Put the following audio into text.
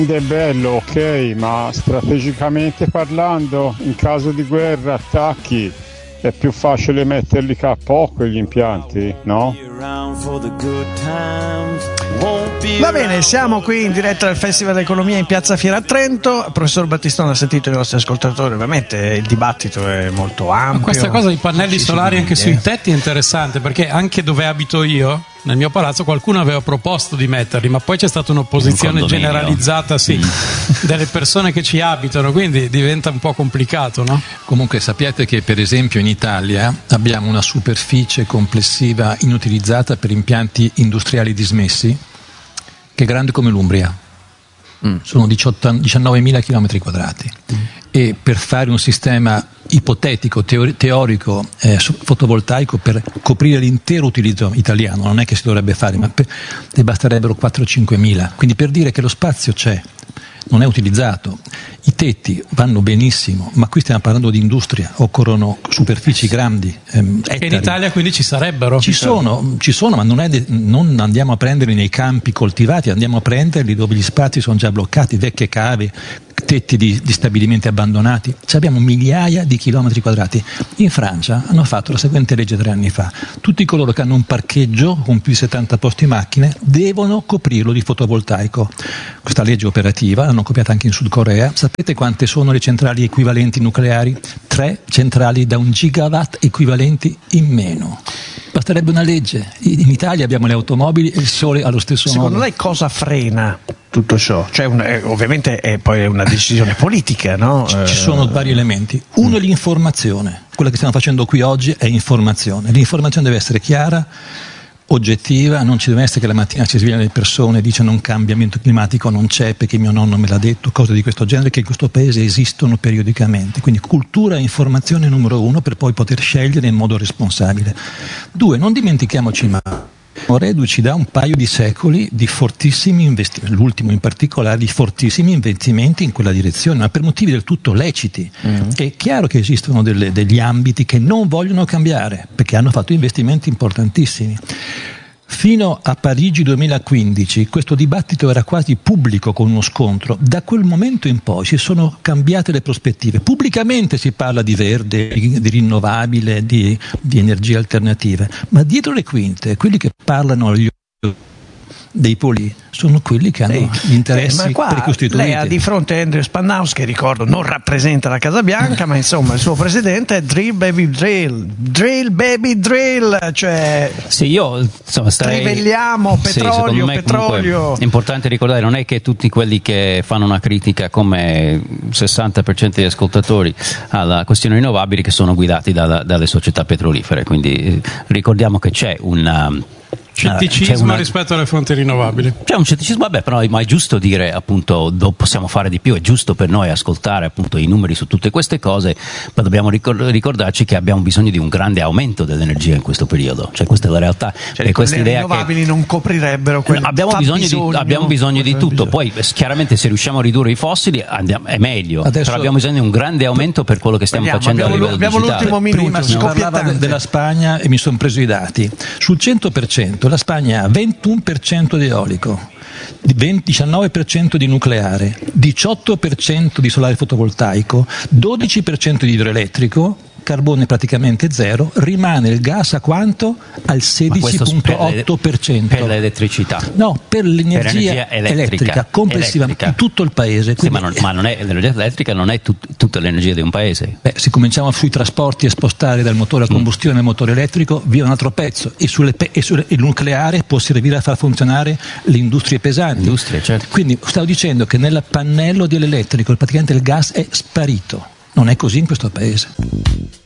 È bello, ok, ma strategicamente parlando, in caso di guerra, attacchi, è più facile metterli KO quegli impianti, no? Va bene, siamo qui in diretta dal Festival dell'Economia in Piazza Fiera a Trento. Il professor Battistone ha sentito i nostri ascoltatori, ovviamente il dibattito è molto ampio. Ma questa cosa dei pannelli solari anche sui tetti è interessante, perché anche dove abito io, nel mio palazzo, qualcuno aveva proposto di metterli, ma poi c'è stata un'opposizione generalizzata, delle persone che ci abitano, quindi diventa un po' complicato, no? Comunque sappiate che per esempio in Italia abbiamo una superficie complessiva inutilizzata per impianti industriali dismessi che è grande come l'Umbria, sono 19.000 km quadrati. E per fare un sistema ipotetico, teorico, fotovoltaico per coprire l'intero utilizzo italiano, non è che si dovrebbe fare, ma ne basterebbero 4-5.000. Quindi per dire che lo spazio c'è, non è utilizzato, i tetti vanno benissimo, ma qui stiamo parlando di industria, occorrono superfici grandi, ettari. In Italia quindi ci sarebbero? Ci sono, ma non andiamo a prenderli nei campi coltivati, andiamo a prenderli dove gli spazi sono già bloccati, vecchie cave, tetti di stabilimenti abbandonati. Abbiamo migliaia di chilometri quadrati. In Francia hanno fatto la seguente legge 3 anni fa: tutti coloro che hanno un parcheggio con più di 70 posti macchine devono coprirlo di fotovoltaico. Questa legge operativa l'hanno copiata anche in Sud Corea. Sapete quante sono le centrali equivalenti nucleari? 3 centrali da 1 gigawatt equivalenti in meno. Basterebbe una legge. In Italia abbiamo le automobili e il sole allo stesso modo. Secondo lei cosa frena tutto ciò? Cioè ovviamente è poi una decisione politica, no? Ci sono vari elementi. Uno è l'informazione. Quella che stiamo facendo qui oggi è informazione. L'informazione deve essere chiara, oggettiva, non ci deve essere che la mattina si svegliano le persone e dicono un cambiamento climatico non c'è perché mio nonno me l'ha detto, cose di questo genere che in questo paese esistono periodicamente. Quindi cultura e informazione numero 1 per poi poter scegliere in modo responsabile. 2, non dimentichiamoci mai, reduci da un paio di secoli di fortissimi investimenti, l'ultimo in particolare, di fortissimi investimenti in quella direzione, ma per motivi del tutto leciti. È chiaro che esistono degli ambiti che non vogliono cambiare perché hanno fatto investimenti importantissimi. Fino a Parigi 2015 questo dibattito era quasi pubblico con uno scontro. Da quel momento in poi si sono cambiate le prospettive. Pubblicamente si parla di verde, di rinnovabile, di energie alternative, ma dietro le quinte quelli che parlano dei poli sono quelli che hanno gli interessi ma qua per i costituenti. Lei ha di fronte Andrew Spannaus, che ricordo non rappresenta la Casa Bianca, ma insomma il suo presidente è drill baby drill, cioè sì, io insomma trivelliamo petrolio. È importante ricordare, non è che tutti quelli che fanno una critica come il 60% degli ascoltatori alla questione rinnovabili che sono guidati dalle società petrolifere, quindi ricordiamo che c'è un scetticismo rispetto alle fonti rinnovabili. C'è un scetticismo, però ma è giusto dire appunto possiamo fare di più, è giusto per noi ascoltare appunto i numeri su tutte queste cose, ma dobbiamo ricordarci che abbiamo bisogno di un grande aumento dell'energia in questo periodo, cioè questa è la realtà. Cioè, queste rinnovabili non coprirebbero quel abbiamo bisogno di tutto, poi chiaramente se riusciamo a ridurre i fossili è meglio. Adesso, però abbiamo bisogno di un grande aumento per quello che stiamo facendo a livello digitale. Abbiamo l'ultimo minuto. Prima si parlava della Spagna e mi sono preso i dati. Sul 100% la Spagna ha 21% di eolico, 19% di nucleare, 18% di solare fotovoltaico, 12% di idroelettrico, carbone praticamente zero, rimane il gas a quanto? Al 16,8%. Per l'elettricità? No, per l'energia elettrica complessivamente in tutto il paese. Sì, ma non è, l'energia elettrica non è tutta l'energia di un paese. Se cominciamo sui trasporti a spostare dal motore a combustione al motore elettrico, via un altro pezzo, e il nucleare può servire a far funzionare le industrie pesanti. Certo. Quindi stavo dicendo che nel pannello dell'elettrico praticamente il gas è sparito. Non è così in questo paese.